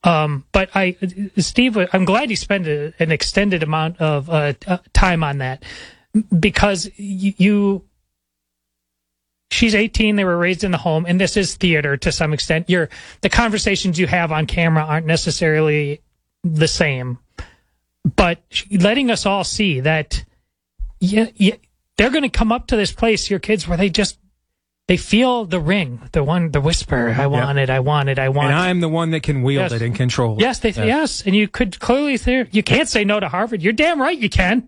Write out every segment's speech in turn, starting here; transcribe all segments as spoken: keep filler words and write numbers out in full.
Um, but I, Steve, I'm glad you spent a, an extended amount of uh, time on that, because you, you, she's eighteen. They were raised in the home, and this is theater to some extent. You're, the conversations you have on camera aren't necessarily the same, but letting us all see that, yeah, yeah, they're going to come up to this place, your kids, where they just, they feel the ring, the one, the whisper. I want yep. it. I want it. I want and it. And I'm the one that can wield yes. it and control it. Yes, they, yes. yes. And you could clearly say, you can't say no to Harvard. You're damn right you can.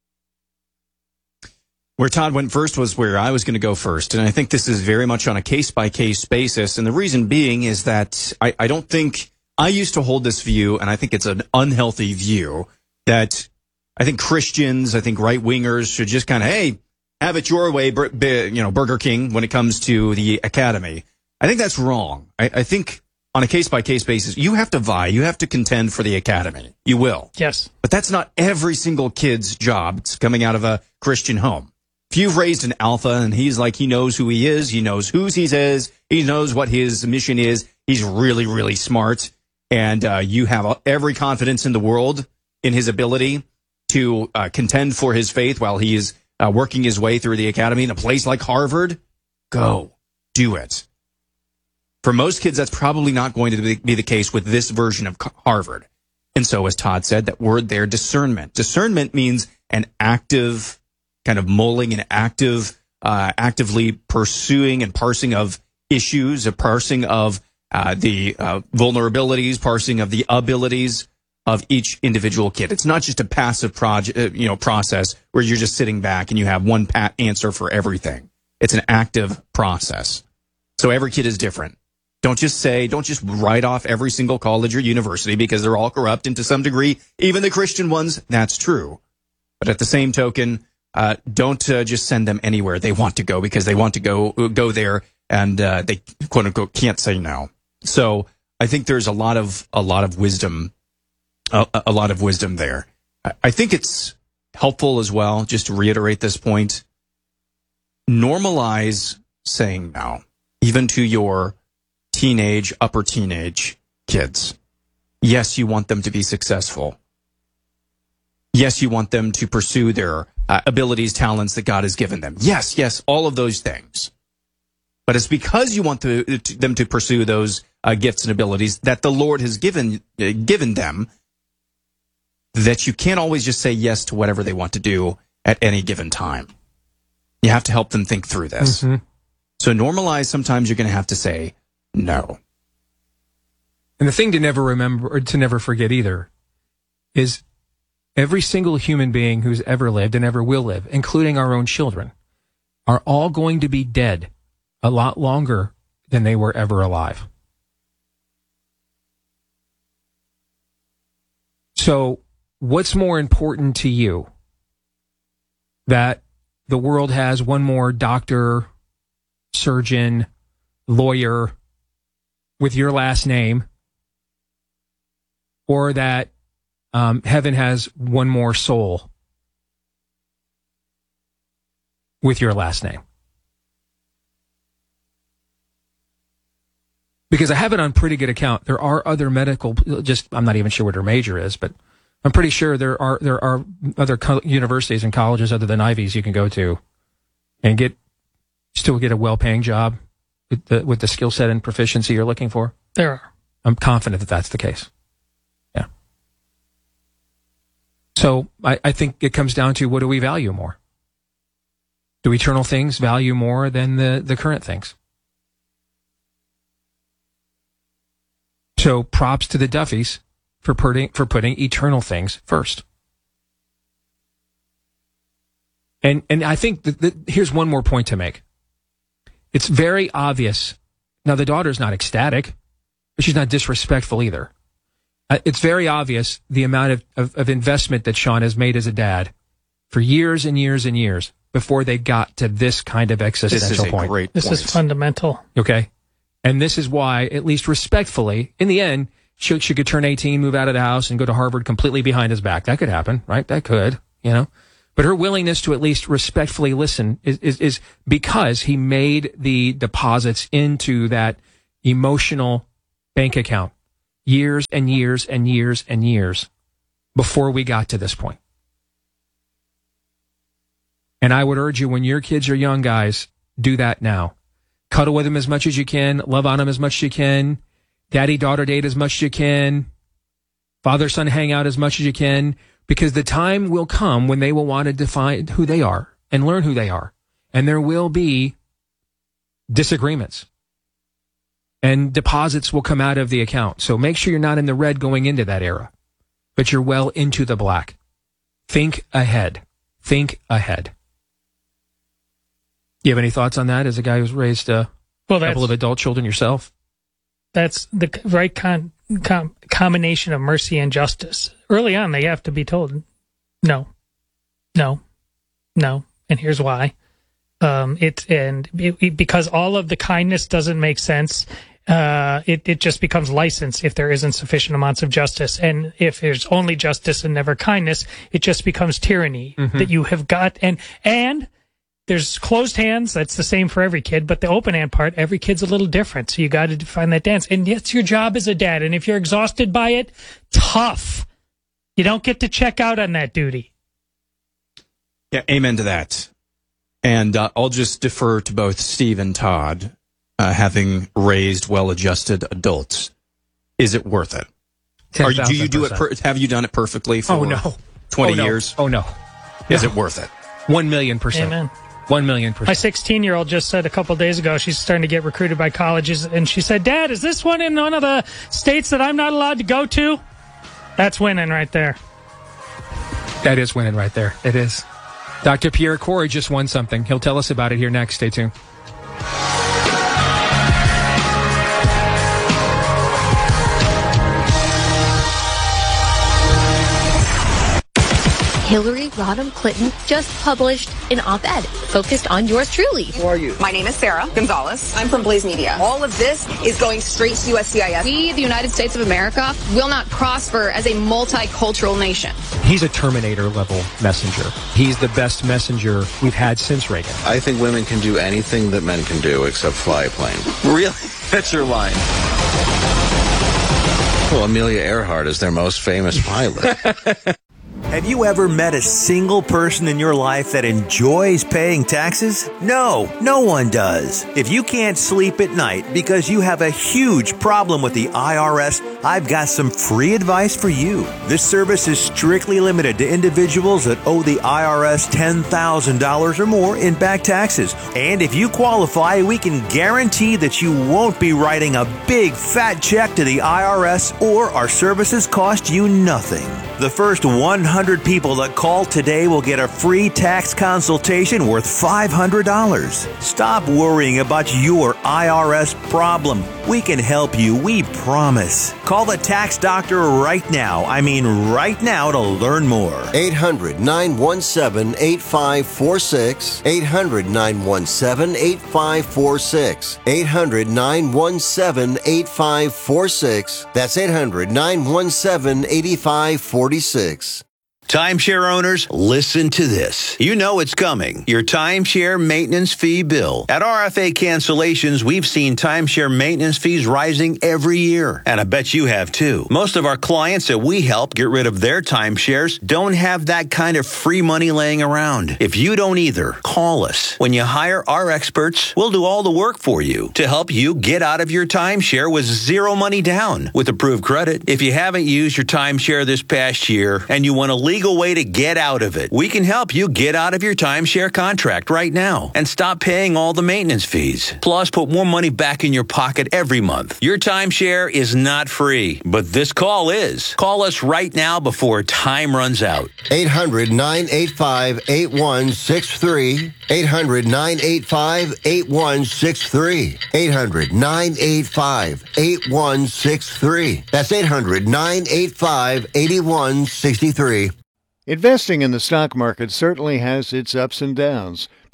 Where Todd went first was where I was going to go first. And I think this is very much on a case-by-case basis. And the reason being is that I, I don't think, I used to hold this view, and I think it's an unhealthy view, that I think Christians, I think right-wingers should just kind of, hey, have it your way, you know, Burger King, when it comes to the academy. I think that's wrong. I, I think on a case-by-case basis, you have to vie. You have to contend for the academy. You will. Yes. But that's not every single kid's job. It's coming out of a Christian home. If you've raised an alpha and he's like, he knows who he is, he knows whose he is, he knows what his mission is, he's really, really smart, and uh, you have every confidence in the world in his ability to uh, contend for his faith while he is Uh, working his way through the academy in a place like Harvard, go. Do it. For most kids, that's probably not going to be the case with this version of Harvard. And so, as Todd said, that word there, discernment. Discernment means an active kind of mulling, an active, uh, actively pursuing and parsing of issues, a parsing of uh, the uh, vulnerabilities, parsing of the abilities of each individual kid. It's not just a passive project, uh, you know, process where you're just sitting back and you have one pat answer for everything. It's an active process. So every kid is different. Don't just say, don't just write off every single college or university because they're all corrupt, and to some degree, even the Christian ones, that's true. But at the same token, uh, don't uh, just send them anywhere they want to go because they want to go go there, and uh, they quote unquote can't say no. So I think there's a lot of a lot of wisdom. A, a lot of wisdom there. I think it's helpful as well, just to reiterate this point, normalize saying no, even to your teenage, upper teenage kids. Yes, you want them to be successful. Yes, you want them to pursue their uh, abilities, talents that God has given them. Yes, yes, all of those things. But it's because you want to, to, them to pursue those uh, gifts and abilities that the Lord has given uh, given them, that you can't always just say yes to whatever they want to do at any given time. You have to help them think through this. Mm-hmm. So normalize, sometimes you're going to have to say no. And the thing to never remember, or to never forget either, is every single human being who's ever lived and ever will live, including our own children, are all going to be dead a lot longer than they were ever alive. So, what's more important to you? That the world has one more doctor, surgeon, lawyer with your last name, or that um, heaven has one more soul with your last name? Because I have it on pretty good account. There are other medical, just I'm not even sure what her major is, but I'm pretty sure there are there are other co- universities and colleges other than Ivy's you can go to and get still get a well-paying job with the, with the skill set and proficiency you're looking for. There are. I'm confident that that's the case. Yeah. So I, I think it comes down to, what do we value more? Do eternal things value more than the, the current things? So props to the Duffys for putting, for putting eternal things first. And and I think that, that here's one more point to make. It's very obvious. Now, the daughter's not ecstatic, but she's not disrespectful either. Uh, it's very obvious the amount of, of, of investment that Sean has made as a dad for years and years and years before they got to this kind of existential this is a point. Great this point. is fundamental. Okay. And this is why, at least respectfully, in the end, she, she could turn eighteen, move out of the house, and go to Harvard completely behind his back. That could happen, right? That could, you know. But her willingness to at least respectfully listen is, is, is because he made the deposits into that emotional bank account years and years and years and years before we got to this point. And I would urge you, when your kids are young, guys, do that now. Cuddle with them as much as you can. Love on them as much as you can. Daddy-daughter date as much as you can. Father-son hang out as much as you can. Because the time will come when they will want to define who they are and learn who they are. And there will be disagreements. And deposits will come out of the account. So make sure you're not in the red going into that era, but you're well into the black. Think ahead. Think ahead. You have any thoughts on that as a guy who's raised a well, couple of adult children yourself? That's the right con, com, combination of mercy and justice. Early on, they have to be told, no, no, no, and here's why. Um, it and it, it, because all of the kindness doesn't make sense. Uh, it it just becomes license if there isn't sufficient amounts of justice, and if there's only justice and never kindness, it just becomes tyranny mm-hmm. that you have got. And and there's closed hands. That's the same for every kid, but the open hand part, every kid's a little different. So you got to find that dance. And it's your job as a dad. And if you're exhausted by it, tough. You don't get to check out on that duty. Yeah, amen to that. And uh, I'll just defer to both Steve and Todd, uh, having raised well-adjusted adults. Is it worth it? Are you, do you do it? Per, have you done it perfectly for oh, no. twenty oh, no. years? Oh no! Is no. it worth it? One million percent. Amen. One million percent. My sixteen-year-old just said a couple of days ago she's starting to get recruited by colleges, and she said, "Dad, is this one in one of the states that I'm not allowed to go to?" That's winning right there. That is winning right there. It is. Doctor Pierre Corey just won something. He'll tell us about it here next. Stay tuned. Hillary Rodham Clinton just published an op-ed focused on yours truly. Who are you? My name is Sarah Gonzalez. I'm from Blaze Media. All of this is going straight to U S C I S. We, the United States of America, will not prosper as a multicultural nation. He's a Terminator-level messenger. He's the best messenger we've had since Reagan. I think women can do anything that men can do except fly a plane. Really? That's your line. Well, Amelia Earhart is their most famous pilot. Have you ever met a single person in your life that enjoys paying taxes? No, no one does. If you can't sleep at night because you have a huge problem with the I R S, I've got some free advice for you. This service is strictly limited to individuals that owe the I R S ten thousand dollars or more in back taxes. And if you qualify, we can guarantee that you won't be writing a big fat check to the I R S, or our services cost you nothing. The first one hundred people that call today will get a free tax consultation worth five hundred dollars. Stop worrying about your I R S problem. We can help you, we promise. Call the tax doctor right now. I mean right now to learn more. eight hundred, nine one seven, eight five four six. eight hundred, nine one seven, eight five four six. eight hundred, nine one seven, eight five four six. That's eight hundred, nine one seven, eight five four six. Timeshare owners, listen to this. You know it's coming. Your timeshare maintenance fee bill. At R F A Cancellations, we've seen timeshare maintenance fees rising every year. And I bet you have too. Most of our clients that we help get rid of their timeshares don't have that kind of free money laying around. If you don't either, call us. When you hire our experts, we'll do all the work for you to help you get out of your timeshare with zero money down with approved credit. If you haven't used your timeshare this past year and you want to leave legal way to get out of it. We can help you get out of your timeshare contract right now and stop paying all the maintenance fees. Plus, put more money back in your pocket every month. Your timeshare is not free, but this call is. Call us right now before time runs out. eight hundred, nine eight five, eight one six three. eight hundred, nine eight five, eight one six three. eight hundred, nine eight five, eight one six three. That's eight hundred, nine eight five, eight one six three. Investing in the stock market certainly has its ups and downs.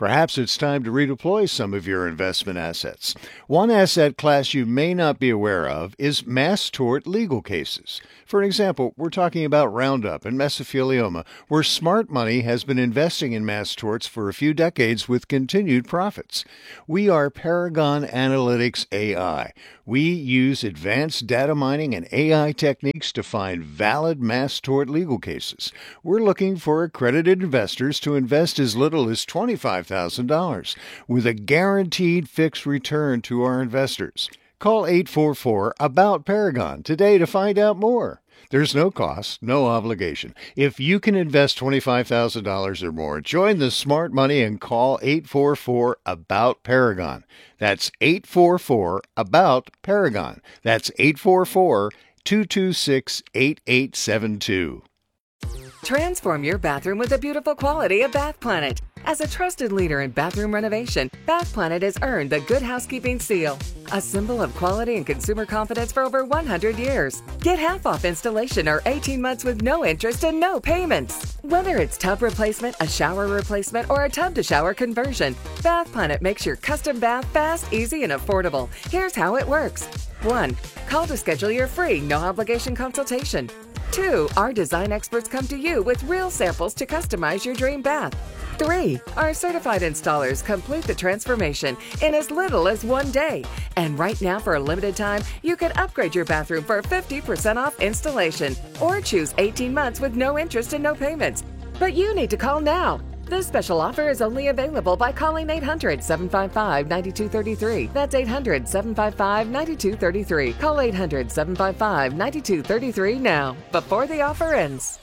Perhaps it's time to redeploy some of your investment assets. One asset class you may not be aware of is mass tort legal cases. For example, we're talking about Roundup and mesothelioma, where smart money has been investing in mass torts for a few decades with continued profits. We are Paragon Analytics A I. We use advanced data mining and A I techniques to find valid mass tort legal cases. We're looking for accredited investors to invest as little as twenty-five thousand dollars with a guaranteed fixed return to our investors. Call eight four four, A B O U T, Paragon today to find out more. There's no cost, no obligation. If you can invest twenty-five thousand dollars or more, join the smart money and call eight four four, A B O U T, Paragon. That's eight four four, A B O U T, Paragon. That's eight four four, two two six, eight eight seven two. Transform your bathroom with the beautiful quality of Bath Planet. As a trusted leader in bathroom renovation, Bath Planet has earned the Good Housekeeping seal, a symbol of quality and consumer confidence for over one hundred years. Get half off installation or eighteen months with no interest and no payments. Whether it's tub replacement, a shower replacement, or a tub-to-shower conversion, Bath Planet makes your custom bath fast, easy, and affordable. Here's how it works. one. Call to schedule your free, no-obligation consultation. two. Our design experts come to you with real samples to customize your dream bath. three. Our certified installers complete the transformation in as little as one day. And right now, for a limited time, you can upgrade your bathroom for fifty percent off installation or choose eighteen months with no interest and no payments. But you need to call now. This special offer is only available by calling eight hundred, seven five five, nine two three three. That's eight hundred, seven five five, nine two three three. Call eight hundred, seven five five, nine two three three now, before the offer ends.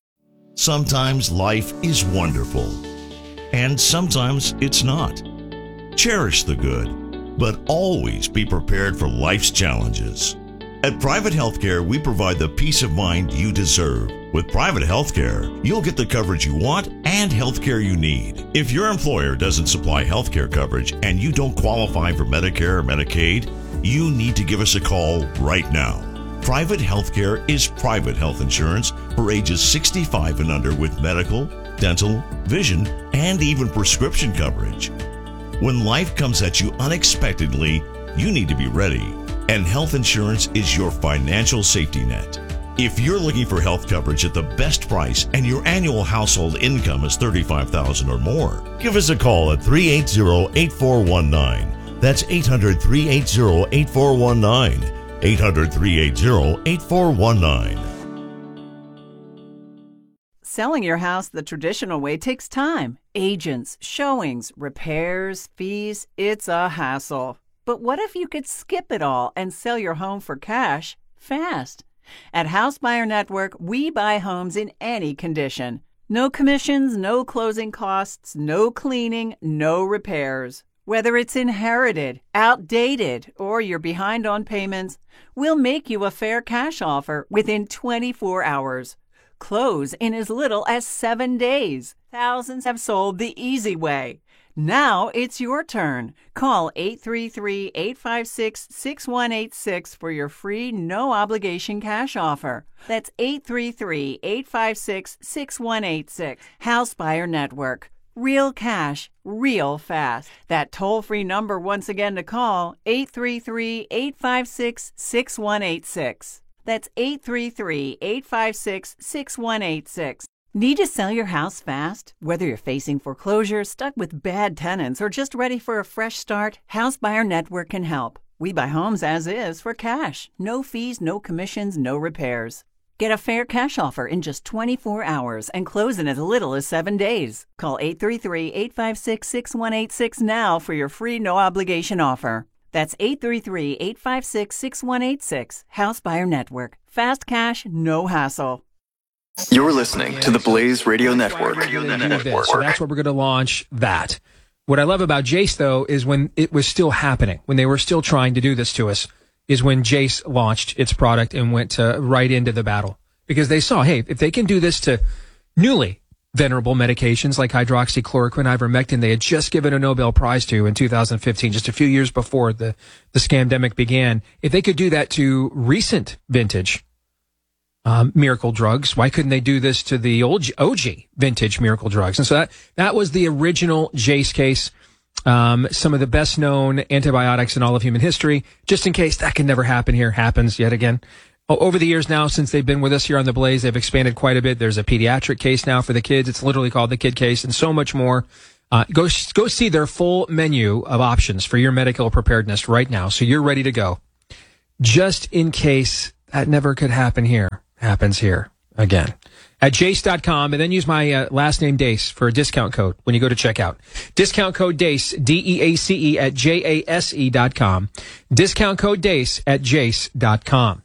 Sometimes life is wonderful, and sometimes it's not. Cherish the good, but always be prepared for life's challenges. At Private Healthcare, we provide the peace of mind you deserve. With Private Healthcare, you'll get the coverage you want and healthcare you need. If your employer doesn't supply healthcare coverage and you don't qualify for Medicare or Medicaid, you need to give us a call right now. Private Healthcare is private health insurance for ages sixty-five and under with medical, dental, vision, and even prescription coverage. When life comes at you unexpectedly, you need to be ready, and health insurance is your financial safety net. If you're looking for health coverage at the best price and your annual household income is thirty-five thousand dollars or more, give us a call at three eight zero, eight four one nine. That's eight hundred, three eight zero, eight four one nine. eight hundred, three eight zero, eight four one nine. Selling your house the traditional way takes time. Agents, showings, repairs, fees. It's a hassle. But what if you could skip it all and sell your home for cash fast? At House Buyer Network, we buy homes in any condition. No commissions, no closing costs, no cleaning, no repairs. Whether it's inherited, outdated, or you're behind on payments, we'll make you a fair cash offer within twenty-four hours. Close in as little as seven days. Thousands have sold the easy way. Now it's your turn. Call eight three three, eight five six, six one eight six for your free no-obligation cash offer. That's eight three three, eight five six, six one eight six. House Buyer Network. Real cash, real fast. That toll-free number once again to call, eight three three, eight five six, six one eight six. That's eight three three, eight five six, six one eight six. Need to sell your house fast? Whether you're facing foreclosure, stuck with bad tenants, or just ready for a fresh start, House Buyer Network can help. We buy homes as is for cash. No fees, no commissions, no repairs. Get a fair cash offer in just twenty-four hours and close in as little as seven days. Call eight three three, eight five six, six one eight six now for your free no-obligation offer. That's eight three three, eight five six, six one eight six. House Buyer Network. Fast cash, no hassle. You're listening to the Blaze Radio Network. Radio Network. So that's where we're going to launch that. What I love about Jace, though, is when it was still happening, when they were still trying to do this to us, is when Jace launched its product and went to, right into the battle. Because they saw, hey, if they can do this to newly venerable medications like hydroxychloroquine, ivermectin, they had just given a Nobel Prize to in two thousand fifteen, just a few years before the, the scamdemic began. If they could do that to recent vintage um, miracle drugs. Why couldn't they do this to the old O G vintage miracle drugs? And so that, that was the original Jase case. Um, some of the best known antibiotics in all of human history. Just in case that can never happen here, happens yet again. Over the years now, since they've been with us here on The Blaze, they've expanded quite a bit. There's a pediatric case now for the kids. It's literally called the Kid Case, and so much more. Uh, go, go see their full menu of options for your medical preparedness right now, so you're ready to go. Just in case that never could happen here, happens here again. At Jase dot com, and then use my uh, last name Dace for a discount code when you go to checkout. Discount code Dace, D E A C E, at J A S E dot com. Discount code Dace at Jase dot com.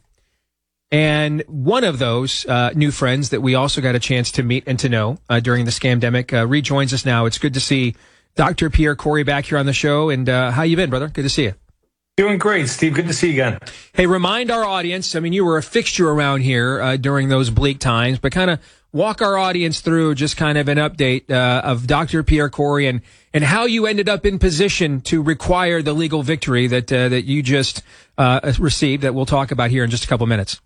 And one of those uh, new friends that we also got a chance to meet and to know uh, during the scamdemic uh, rejoins us now. It's good to see Doctor Pierre Kory back here on the show. And uh, how you been, brother? Good to see you. Doing great, Steve. Good to see you again. Hey, remind our audience, I mean, you were a fixture around here uh, during those bleak times, but kind of walk our audience through just kind of an update uh, of Doctor Pierre Kory and, and how you ended up in position to require the legal victory that, uh, that you just uh, received that we'll talk about here in just a couple minutes.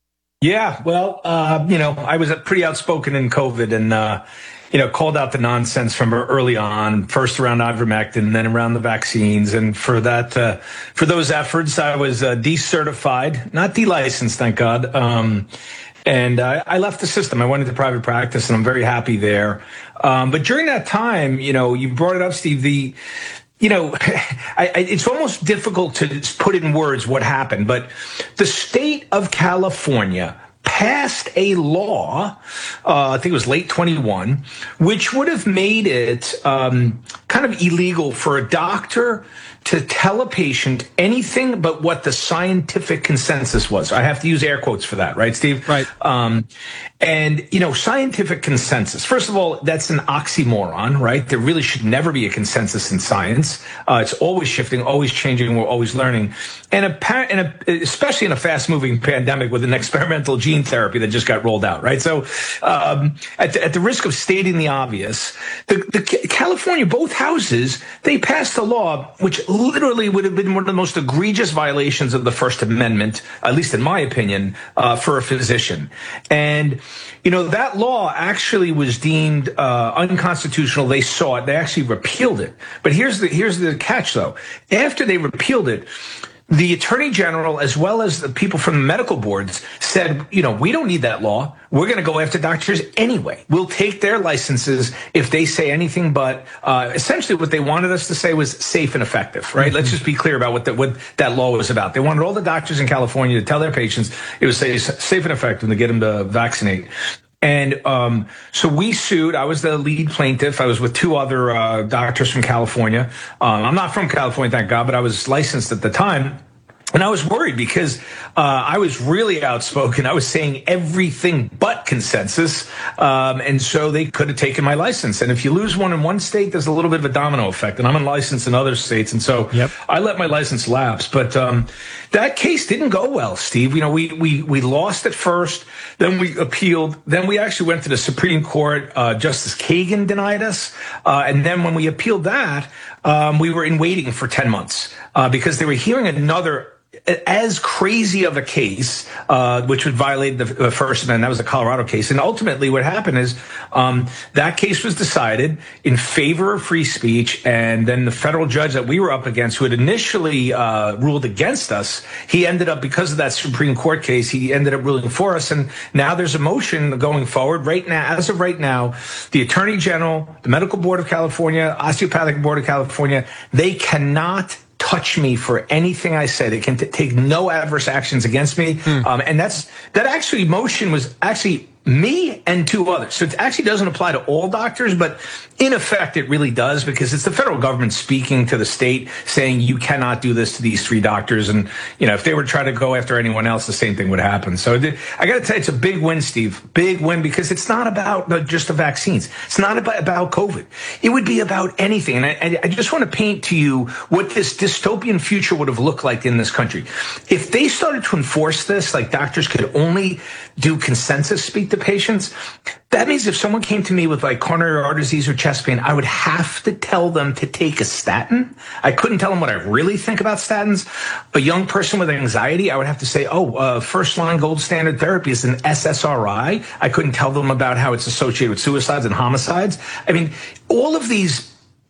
Yeah, well, uh, you know, I was pretty outspoken in COVID and, uh, you know, called out the nonsense from early on, first around ivermectin, then around the vaccines. And for that, uh, for those efforts, I was uh, decertified, not delicensed, thank God. Um, and uh, I left the system. I went into private practice, and I'm very happy there. Um, but during that time, you know, you brought it up, Steve, the... You know, I, I, it's almost difficult to put in words what happened, but the state of California passed a law, uh, I think it was late twenty-one, which would have made it um, kind of illegal for a doctor to tell a patient anything but what the scientific consensus was. I have to use air quotes for that, right, Steve? Right. Um, and, you know, scientific consensus. First of all, that's an oxymoron, right? There really should never be a consensus in science. Uh, it's always shifting, always changing, we're always learning. And, a, and a, especially in a fast-moving pandemic with an experimental gene therapy that just got rolled out, right? So um, at, the, at the risk of stating the obvious, the, the California, both houses, they passed a law which literally would have been one of the most egregious violations of the First Amendment, at least in my opinion, uh, for a physician. And, you know, that law actually was deemed uh, unconstitutional. They saw it. They actually repealed it. But here's the here's the catch, though. After they repealed it, the attorney general, as well as the people from the medical boards, said, you know, we don't need that law. We're going to go after doctors anyway. We'll take their licenses if they say anything but uh, essentially what they wanted us to say was safe and effective, right? Mm-hmm. Let's just be clear about what, the, what that law was about. They wanted all the doctors in California to tell their patients it was safe and effective to get them to vaccinate. And um, so we sued. I was the lead plaintiff. I was with two other uh, doctors from California. Um, I'm not from California, thank God, but I was licensed at the time. And I was worried because uh, I was really outspoken. I was saying everything but consensus. Um, and so they could have taken my license. And if you lose one in one state, there's a little bit of a domino effect. And I'm unlicensed in other states. And so yep. I let my license lapse. But um, that case didn't go well, Steve. You know, we, we, we lost at first. Then we appealed. Then we actually went to the Supreme Court. Uh, Justice Kagan denied us. Uh, and then when we appealed that, um, we were in waiting for ten months uh, because they were hearing another as crazy of a case, uh, which would violate the First Amendment. That was a Colorado case. And ultimately what happened is um, that case was decided in favor of free speech. And then the federal judge that we were up against, who had initially uh, ruled against us, he ended up, because of that Supreme Court case, he ended up ruling for us. And now there's a motion going forward right now. As of right now, the Attorney General, the Medical Board of California, Osteopathic Board of California, they cannot touch me for anything I say. They can t- take no adverse actions against me. Hmm. Um, and that's that actually motion was actually me and two others. So it actually doesn't apply to all doctors, but in effect, it really does, because it's the federal government speaking to the state saying you cannot do this to these three doctors. And, you know, if they were trying to go after anyone else, the same thing would happen. So I got to tell you, it's a big win, Steve, big win, because it's not about the, just the vaccines. It's not about, about COVID. It would be about anything. And I, I just want to paint to you what this dystopian future would have looked like in this country. If they started to enforce this, like doctors could only do consensus speak, to patients, that means if someone came to me with like coronary artery disease or chest pain, I would have to tell them to take a statin. I couldn't tell them what I really think about statins. A young person with anxiety, I would have to say, oh, uh, first line gold standard therapy is an S S R I. I couldn't tell them about how it's associated with suicides and homicides. I mean, all of these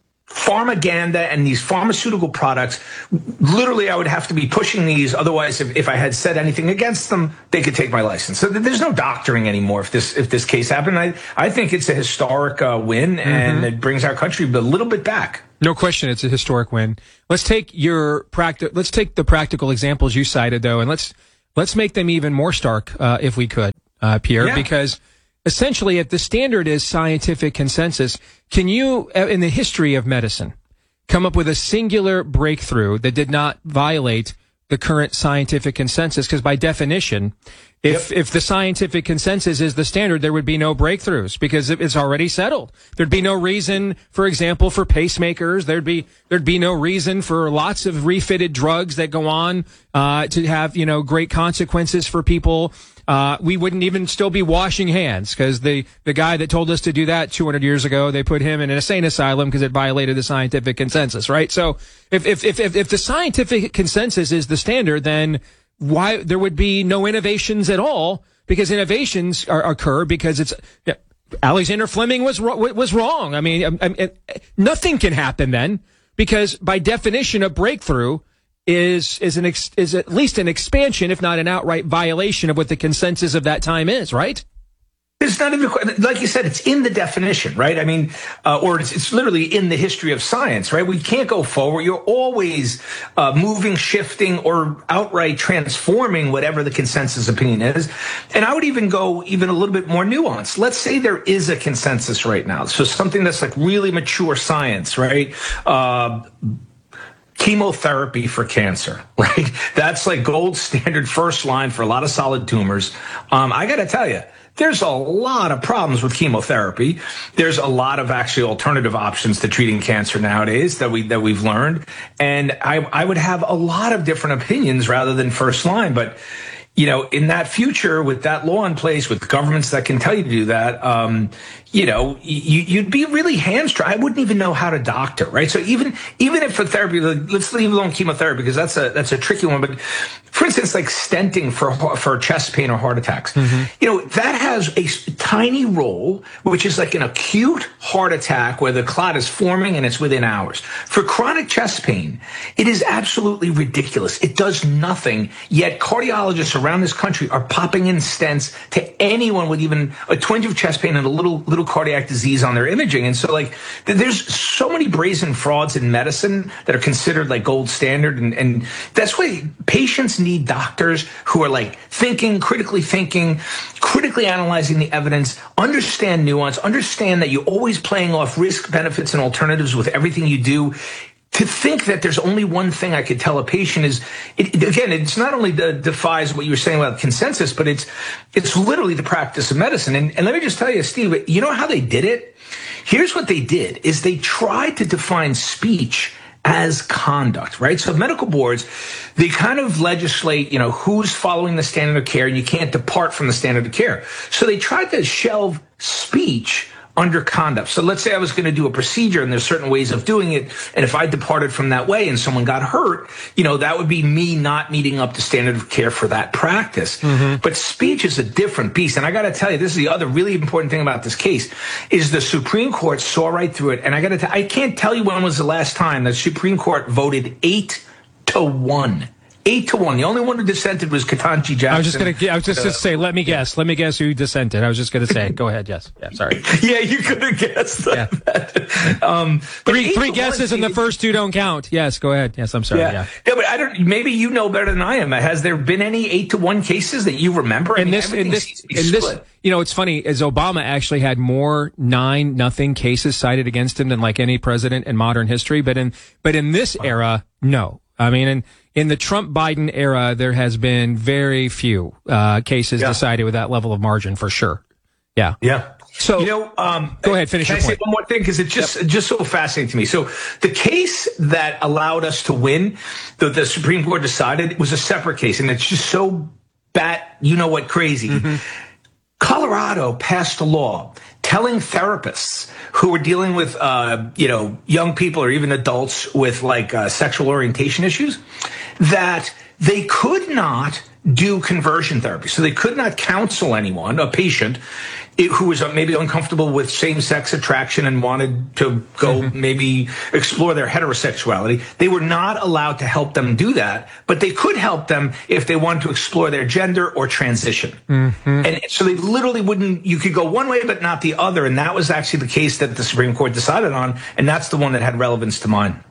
pharmaganda and these pharmaceutical products, literally I would have to be pushing these. Otherwise, if, if I had said anything against them, they could take my license. So there's no doctoring anymore if this if this case happened. I, I think it's a historic uh, win, and mm-hmm. it brings our country a little bit back. No question, it's a historic win. Let's take your practi- Let's take the practical examples you cited, though, and let's let's make them even more stark, uh, if we could, uh, Pierre, yeah. because essentially, if the standard is scientific consensus, can you, in the history of medicine, come up with a singular breakthrough that did not violate the current scientific consensus? Because by definition, if yep. if the scientific consensus is the standard, there would be no breakthroughs because it's already settled. There'd be no reason, for example, for pacemakers. There'd be there'd be no reason for lots of refitted drugs that go on uh, to have, you know, great consequences for people. Uh, we wouldn't even still be washing hands because the, the guy that told us to do that two hundred years ago, they put him in an insane asylum because it violated the scientific consensus, right? So if, if, if, if, if the scientific consensus is the standard, then why there would be no innovations at all, because innovations are, occur because it's, yeah, Alexander Fleming was, was wrong. I mean, I, I, nothing can happen then because by definition, a breakthrough is is an ex, is at least an expansion, if not an outright violation of what the consensus of that time is, right? It's not even, like you said, it's in the definition, right? I mean, uh, or it's, it's literally in the history of science, right? We can't go forward. You're always uh, moving, shifting, or outright transforming whatever the consensus opinion is. And I would even go even a little bit more nuanced. Let's say there is a consensus right now. So something that's like really mature science, right? Uh, Chemotherapy for cancer, right? That's like gold standard first line for a lot of solid tumors. Um, I got to tell you, there's a lot of problems with chemotherapy. There's a lot of actually alternative options to treating cancer nowadays that we that we've learned, and I I would have a lot of different opinions rather than first line, but. You know, in that future, with that law in place, with governments that can tell you to do that, um, you know, you, you'd be really hamstrung. I wouldn't even know how to doctor, right? So even even if for therapy, let's leave alone chemotherapy because that's a that's a tricky one. But for instance, like stenting for for chest pain or heart attacks, mm-hmm. you know, that has a tiny role, which is like an acute heart attack where the clot is forming and it's within hours. For chronic chest pain, it is absolutely ridiculous. It does nothing, yet cardiologists around this country are popping in stents to anyone with even a twinge of chest pain and a little little cardiac disease on their imaging. And so, like, there's so many brazen frauds in medicine that are considered like gold standard, and, and that's why patients need doctors who are like thinking, critically thinking, critically analyzing the evidence, understand nuance, understand that you're always playing off risk, benefits, and alternatives with everything you do. To think that there's only one thing I could tell a patient is, it, again, it's not only the, defies what you were saying about consensus, but it's it's literally the practice of medicine. And, and let me just tell you, Steve, you know how they did it? Here's what they did, is they tried to define speech as conduct, right? So medical boards, they kind of legislate, you know, who's following the standard of care, and you can't depart from the standard of care. So they tried to shelve speech under conduct. So let's say I was going to do a procedure and there's certain ways of doing it. And if I departed from that way and someone got hurt, you know, that would be me not meeting up to standard of care for that practice. Mm-hmm. But speech is a different beast. And I got to tell you, this is the other really important thing about this case is the Supreme Court saw right through it. And I got to tell, I can't tell you when was the last time the Supreme Court voted eight to one. Eight to one. The only one who dissented was Ketanji Jackson. I was just going to. I was just uh, going to say. Let me guess. Let me guess who dissented. I was just going to say. Go ahead. Yes. Yeah. Sorry. Yeah, you could have guessed that. Yeah. Um, three three guesses and the first two don't count. Yes. Go ahead. Yes. I'm sorry. Yeah. yeah. Yeah. But I don't. Maybe you know better than I am. Has there been any eight to one cases that you remember? In this. In this. In this. You know, it's funny. As Obama actually had more nine nothing cases cited against him than like any president in modern history. But in but in this era, no. I mean, in, in the Trump-Biden era, there has been very few uh, cases yeah. decided with that level of margin, for sure. Yeah. Yeah. So, you know, um, go ahead, finish can your I point. say one more thing? Because it's just, yep. just so fascinating to me. So the case that allowed us to win, that the Supreme Court decided, was a separate case. And it's just so bat, you know what, crazy. Mm-hmm. Colorado passed a law telling therapists who were dealing with, uh, you know, young people or even adults with like uh, sexual orientation issues that they could not do conversion therapy. So they could not counsel anyone, a patient, who was maybe uncomfortable with same-sex attraction and wanted to go mm-hmm. maybe explore their heterosexuality. They were not allowed to help them do that, but they could help them if they wanted to explore their gender or transition. Mm-hmm. And so they literally wouldn't, you could go one way but not the other, and that was actually the case that the Supreme Court decided on, and that's the one that had relevance to mine.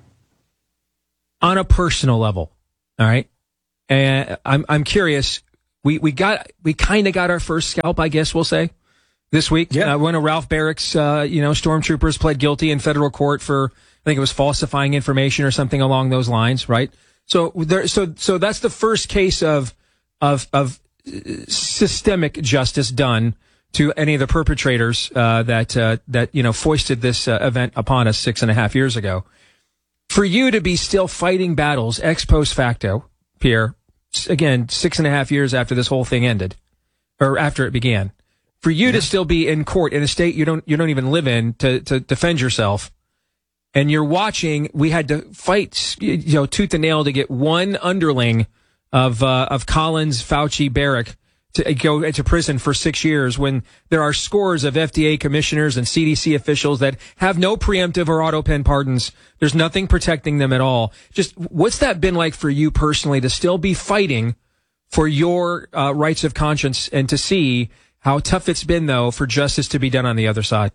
On a personal level, all right? And I'm I'm curious, we, we got, we kind of got our first scalp, I guess we'll say, this week. Yeah. Uh, one of Ralph Barrick's, uh, you know, stormtroopers pled guilty in federal court for, I think it was falsifying information or something along those lines, right? So there, so, so that's the first case of, of, of systemic justice done to any of the perpetrators, uh, that, uh, that, you know, foisted this uh, event upon us six and a half years ago. For you to be still fighting battles ex post facto, Pierre, again, six and a half years after this whole thing ended, or after it began, for you yeah. to still be in court in a state you don't you don't even live in to to defend yourself, and you're watching. We had to fight, you know, tooth and nail to get one underling of uh, of Collins, Fauci, Barrick to go into prison for six years when there are scores of F D A commissioners and C D C officials that have no preemptive or auto pen pardons. There's nothing protecting them at all. Just what's that been like for you personally to still be fighting for your uh, rights of conscience and to see how tough it's been, though, for justice to be done on the other side?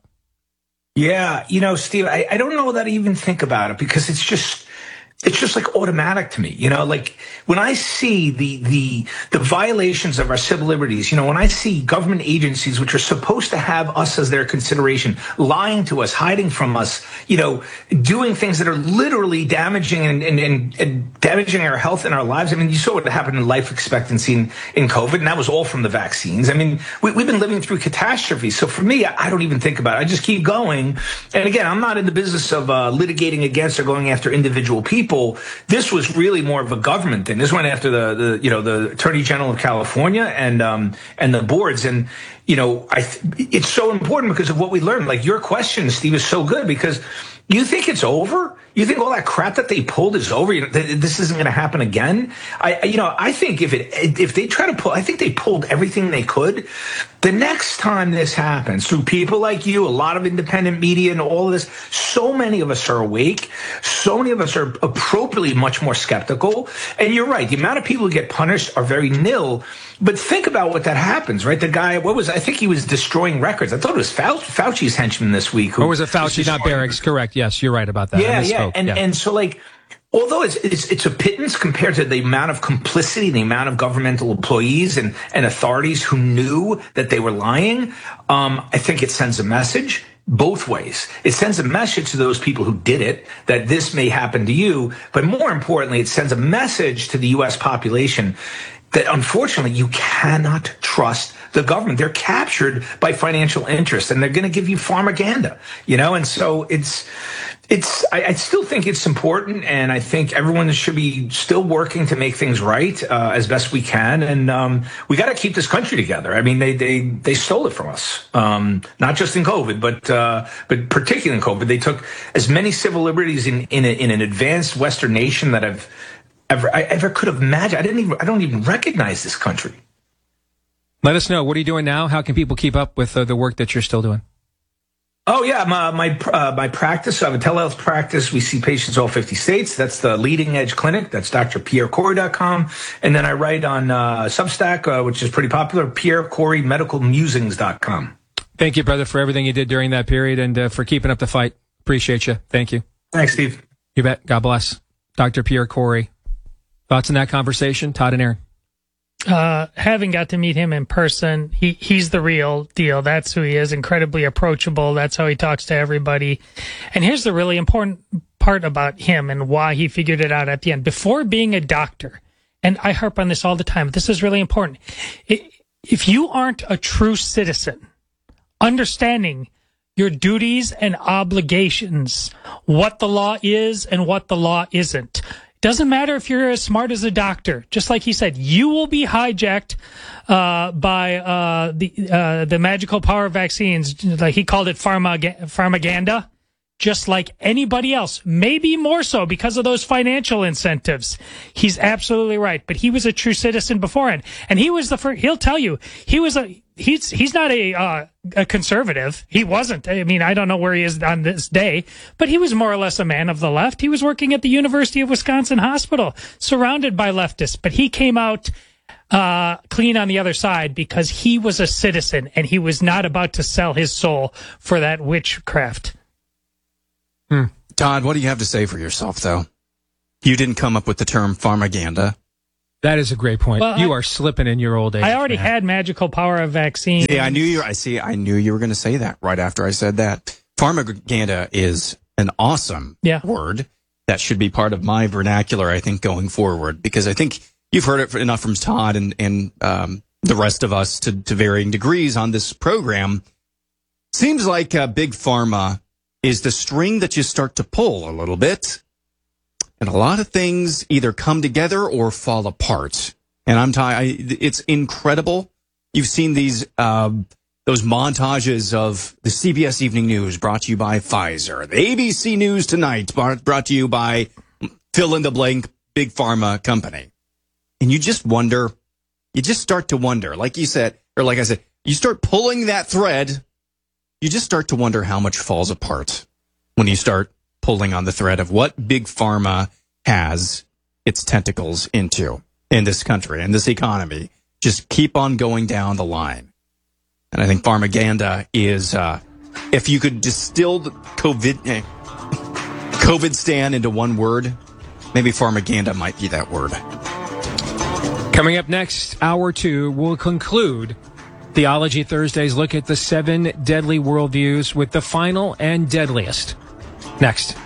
Yeah, you know, Steve, I, I don't know that I even think about it because it's just it's just like automatic to me. You know, like when I see the the the violations of our civil liberties, you know, when I see government agencies which are supposed to have us as their consideration, lying to us, hiding from us, you know, doing things that are literally damaging and, and, and, and damaging our health and our lives. I mean, you saw what happened in life expectancy in, in COVID, and that was all from the vaccines. I mean, we, we've been living through catastrophe. So for me, I, I don't even think about it. I just keep going. And again, I'm not in the business of uh, litigating against or going after individual people. This was really more of a government thing. This went after the, the you know, the Attorney General of California and um, and the boards. And, you know, I th- it's so important because of what we learned. Like your question, Steve, is so good because you think it's over? You think all that crap that they pulled is over? You know, th- this isn't going to happen again? I, you know, I think if it if they try to pull, I think they pulled everything they could. The next time this happens, through people like you, a lot of independent media and all of this, so many of us are awake. So many of us are appropriately much more skeptical. And you're right. The amount of people who get punished are very nil. But think about what that happens, right? The guy, what was, I think he was destroying records. I thought it was Fauci, Fauci's henchman this week. Who or was it Fauci, not Barrick's? Correct. Yes, you're right about that. Yeah, yeah. And, yeah. and so like, although it's, it's it's a pittance compared to the amount of complicity, the amount of governmental employees and, and authorities who knew that they were lying, um, I think it sends a message both ways. It sends a message to those people who did it that this may happen to you, but more importantly, it sends a message to the U S population that unfortunately you cannot trust the government. They're captured by financial interests and they're going to give you pharmaganda, you know? And so it's, it's, I, I still think it's important. And I think everyone should be still working to make things right, uh, as best we can. And, um, we got to keep this country together. I mean, they, they, they stole it from us. Um, not just in COVID, but, uh, but particularly in COVID, they took as many civil liberties in, in, a, in an advanced Western nation that I've ever, I ever could have imagined. I didn't even, I don't even recognize this country. Let us know. What are you doing now? How can people keep up with uh, the work that you're still doing? Oh, yeah. My my, uh, my practice, I have a telehealth practice. We see patients in all fifty states. That's the Leading Edge Clinic. That's D R pierre kory dot com. And then I write on uh, Substack, uh, which is pretty popular, pierre kory medical musings dot com. Thank you, brother, for everything you did during that period and uh, for keeping up the fight. Appreciate you. Thank you. Thanks, Steve. You bet. God bless. Doctor Pierre Kory. Thoughts on that conversation? Todd and Aaron. Uh, having got to meet him in person, he, he's the real deal. That's who he is. Incredibly approachable. That's how he talks to everybody. And here's the really important part about him and why he figured it out at the end. Before being a doctor, and I harp on this all the time, but this is really important. If you aren't a true citizen, understanding your duties and obligations, what the law is and what the law isn't, Doesn't matter if you're as smart as a doctor. Just like he said, you will be hijacked uh, by uh, the uh, the magical power vaccines. Like he called it pharma pharmaganda. Just like anybody else, maybe more so because of those financial incentives. He's absolutely right. But he was a true citizen beforehand, and he was the first. He'll tell you he was a. He's he's not a uh, a conservative. He wasn't. I mean, I don't know where he is on this day, but he was more or less a man of the left. He was working at the University of Wisconsin Hospital, surrounded by leftists. But he came out uh clean on the other side because he was a citizen, and he was not about to sell his soul for that witchcraft. Hmm. Todd, what do you have to say for yourself, though? You didn't come up with the term pharmaganda. That is a great point. Well, you I, are slipping in your old age. I already man. had magical power of vaccine. Yeah, I knew you. I see. I knew you were going to say that right after I said that. Pharmaganda is an awesome yeah. word that should be part of my vernacular, I think, going forward, because I think you've heard it enough from Todd and and um, the rest of us to, to varying degrees on this program. Seems like uh, big pharma is the string that you start to pull a little bit, and a lot of things either come together or fall apart. And I'm t- it's incredible. You've seen these uh, those montages of the C B S Evening News brought to you by Pfizer, the A B C News Tonight brought to you by fill in the blank big pharma company, and you just wonder, you just start to wonder, like you said, or like I said, you start pulling that thread. You just start to wonder how much falls apart when you start pulling on the thread of what big pharma has its tentacles into in this country and this economy. Just keep on going down the line. And I think pharmaganda is, uh, if you could distill the COVID, eh, COVID stand into one word, maybe pharmaganda might be that word. Coming up next, hour two, we'll conclude Theology Thursday's look at the seven deadly worldviews with the final and deadliest. Next.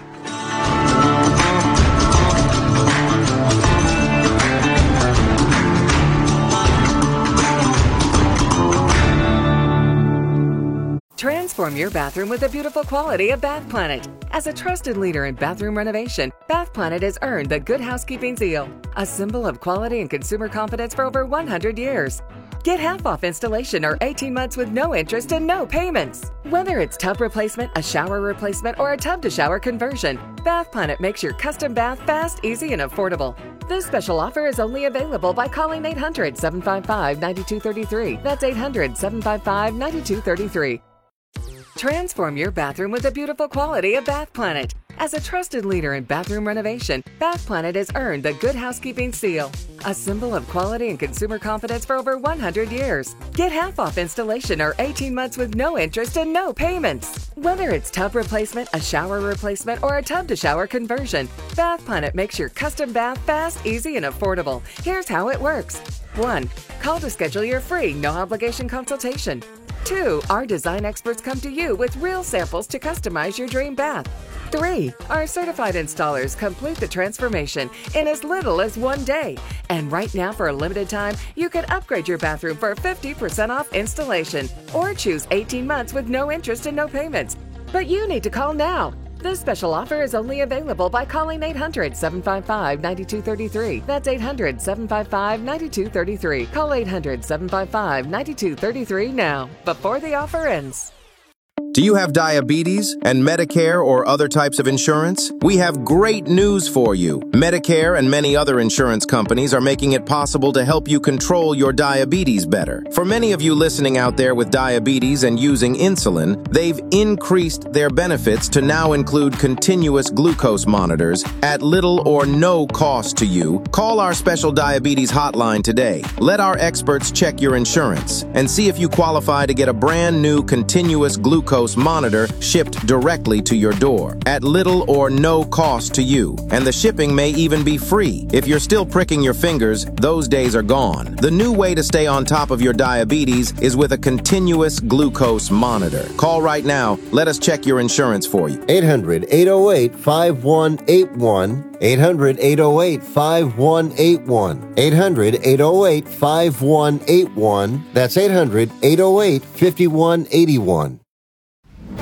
Transform your bathroom with the beautiful quality of Bath Planet. As a trusted leader in bathroom renovation, Bath Planet has earned the Good Housekeeping seal, a symbol of quality and consumer confidence for over one hundred years. Get half off installation or eighteen months with no interest and no payments. Whether it's tub replacement, a shower replacement, or a tub-to-shower conversion, Bath Planet makes your custom bath fast, easy, and affordable. This special offer is only available by calling eight hundred, seven five five, nine two three three. That's eight hundred, seven five five, nine two three three. Transform your bathroom with the beautiful quality of Bath Planet. As a trusted leader in bathroom renovation, Bath Planet has earned the Good Housekeeping seal, a symbol of quality and consumer confidence for over one hundred years. Get half off installation or eighteen months with no interest and no payments. Whether it's tub replacement, a shower replacement, or a tub-to-shower conversion, Bath Planet makes your custom bath fast, easy, and affordable. Here's how it works. one. Call to schedule your free, no-obligation consultation. two. Our design experts come to you with real samples to customize your dream bath. three. Our certified installers complete the transformation in as little as one day. And right now, for a limited time, you can upgrade your bathroom for fifty percent off installation or choose eighteen months with no interest and no payments. But you need to call now. This special offer is only available by calling eight hundred, seven five five, nine two three three. That's eight hundred, seven five five, nine two three three. Call eight hundred, seven five five, nine two three three now, before the offer ends. Do you have diabetes and Medicare or other types of insurance? We have great news for you. Medicare and many other insurance companies are making it possible to help you control your diabetes better. For many of you listening out there with diabetes and using insulin, they've increased their benefits to now include continuous glucose monitors at little or no cost to you. Call our special diabetes hotline today. Let our experts check your insurance and see if you qualify to get a brand new continuous glucose monitor shipped directly to your door at little or no cost to you. And the shipping may even be free. If you're still pricking your fingers, those days are gone. The new way to stay on top of your diabetes is with a continuous glucose monitor. Call right now. Let us check your insurance for you. eight hundred, eight oh eight, five one eight one. eight hundred, eight oh eight, five one eight one. eight hundred, eight oh eight, five one eight one. That's eight hundred, eight oh eight, five one eight one.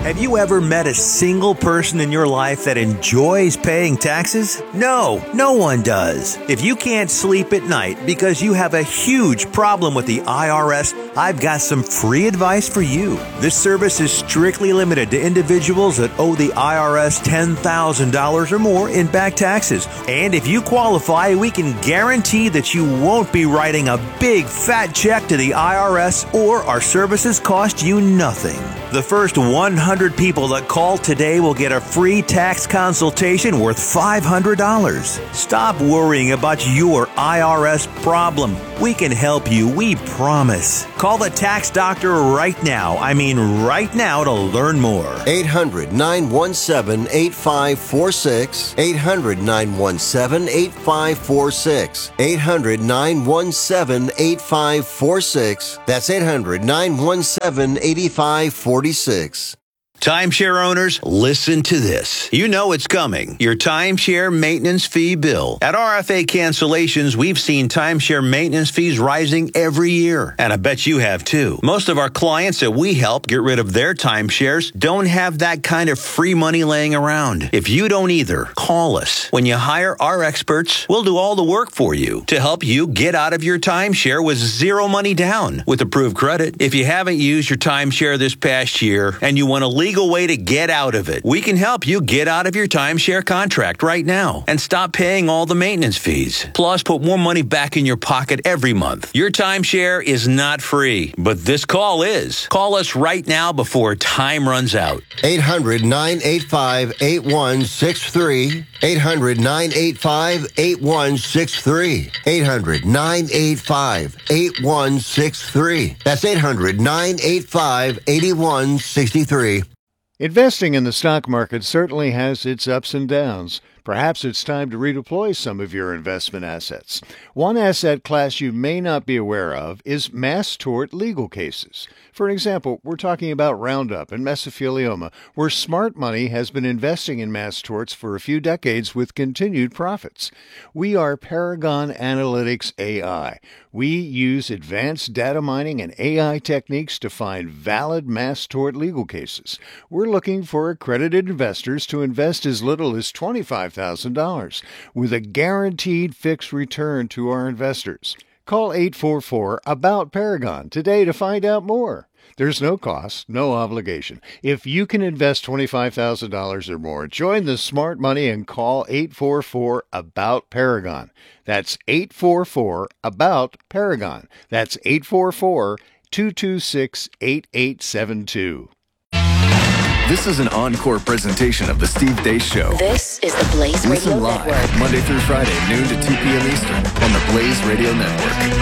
Have you ever met a single person in your life that enjoys paying taxes? No, no one does. If you can't sleep at night because you have a huge problem with the I R S, I've got some free advice for you. This service is strictly limited to individuals that owe the I R S ten thousand dollars or more in back taxes. And if you qualify, we can guarantee that you won't be writing a big fat check to the I R S, or our services cost you nothing. The first one hundred people that call today will get a free tax consultation worth five hundred dollars. Stop worrying about your I R S problem. We can help you, we promise. Call the tax doctor right now. I mean right now to learn more. eight hundred, nine one seven, eight five four six. eight hundred, nine one seven, eight five four six. eight hundred, nine one seven, eight five four six. That's eight hundred, nine one seven, eight five four six. Timeshare owners, listen to this. You know it's coming. Your timeshare maintenance fee bill. At R F A Cancellations, we've seen timeshare maintenance fees rising every year. And I bet you have too. Most of our clients that we help get rid of their timeshares don't have that kind of free money laying around. If you don't either, call us. When you hire our experts, we'll do all the work for you to help you get out of your timeshare with zero money down with approved credit. If you haven't used your timeshare this past year and you want to leave legal way to get out of it. We can help you get out of your timeshare contract right now and stop paying all the maintenance fees. Plus, put more money back in your pocket every month. Your timeshare is not free, but this call is. Call us right now before time runs out. eight hundred, nine eight five, eight one six three. eight hundred, nine eight five, eight one six three. eight hundred, nine eight five, eight one six three. That's eight hundred, nine eight five, eight one six three. Investing in the stock market certainly has its ups and downs. Perhaps it's time to redeploy some of your investment assets. One asset class you may not be aware of is mass tort legal cases. For example, we're talking about Roundup and mesothelioma, where smart money has been investing in mass torts for a few decades with continued profits. We are Paragon Analytics A I. We use advanced data mining and A I techniques to find valid mass tort legal cases. We're looking for accredited investors to invest as little as twenty-five thousand dollars with a guaranteed fixed return to our investors. Call eight four four, A B O U T, Paragon today to find out more. There's no cost, no obligation. If you can invest twenty-five thousand dollars or more, join the smart money and call eight four four, A B O U T, Paragon. That's eight four four, A B O U T, Paragon. That's eight four four, two two six, eight eight seven two. This is an encore presentation of the Steve Deace Show. This is the Blaze Radio Listen live Network. Monday through Friday, noon to two p.m. Eastern on the Blaze Radio Network.